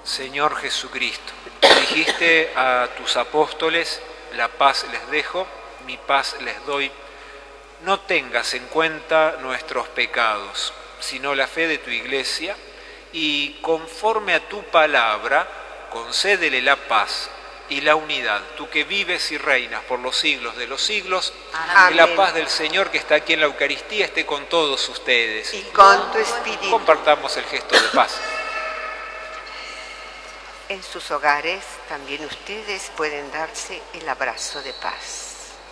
Señor Jesucristo, dijiste a tus apóstoles, la paz les dejo, mi paz les doy. No tengas en cuenta nuestros pecados, sino la fe de tu Iglesia, y conforme a tu palabra, concédele la paz y la unidad. Tú que vives y reinas por los siglos de los siglos, Amén. que la paz del Señor que está aquí en la Eucaristía esté con todos ustedes. Y con tu espíritu. Compartamos el gesto de paz. En sus hogares también ustedes pueden darse el abrazo de paz.